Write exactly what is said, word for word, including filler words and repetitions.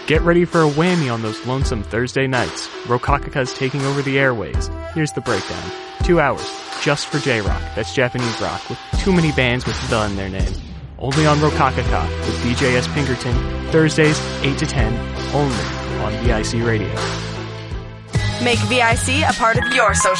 Get ready for a whammy on those lonesome Thursday nights. Rokakaka's taking over the airways. Here's the breakdown. Two hours, just for J-Rock, that's Japanese rock, with too many bands with the in their name. Only on Rokakaka with D J S. Pinkerton, Thursdays, eight to ten, only on V I C Radio. Make V I C a part of your social